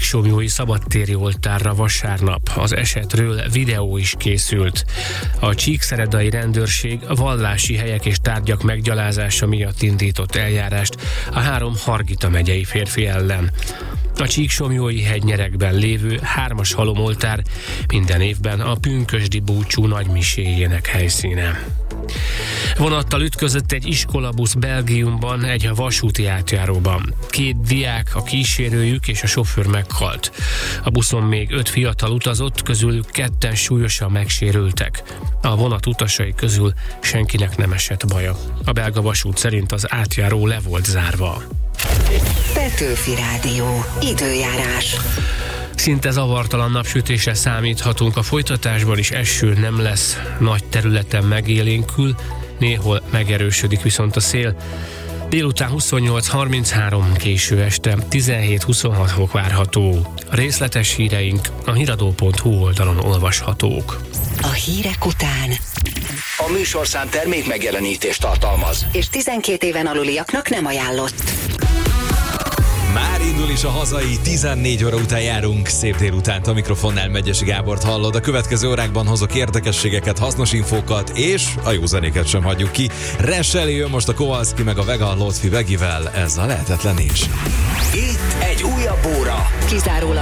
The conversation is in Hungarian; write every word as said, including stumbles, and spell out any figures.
Csíksomlyói szabadtéri oltárra vasárnap. Az esetről videó is készült. A csíkszeredai rendőrség vallási helyek és tárgyak meggyalázása miatt indított eljárást a három Hargita megyei férfi ellen. A Csíksomlyói hegynyerekben lévő hármas halomoltár minden évben a pünkösdi búcsú nagymiséjének helyszíne. Vonattal ütközött egy iskolabusz Belgiumban egy vasúti átjáróban. Két diák, a kísérőjük és a sofőr meghalt. A buszon még öt fiatal utazott, közülük ketten súlyosan megsérültek. A vonat utasai közül senkinek nem esett baja. A belga vasút szerint az átjáró le volt zárva. Petőfi Rádió. Időjárás. Szinte zavartalan napsütésre számíthatunk, a folytatásban is eső nem lesz, nagy területen megélénkül, néhol megerősödik viszont a szél. Délután huszonnyolc harminchárom, késő este tizenhét huszonhat fok várható. A részletes híreink a hiradó pont hu oldalon olvashatók. A hírek után A műsorszám termék megjelenítést tartalmaz, és tizenkét éven aluliaknak nem ajánlott. Már indul is a hazai, tizennégy óra után járunk, szép délutánt, a mikrofonnál Megyesi Gábort hallod. A következő órákban hozok érdekességeket, hasznos infókat, és a jó zenéket sem hagyjuk ki. Reselé jön most a Kowalski meg a Vega Lotfi Vegivel, ez a lehetetlen is. itt egy újabb óra. Kizárólag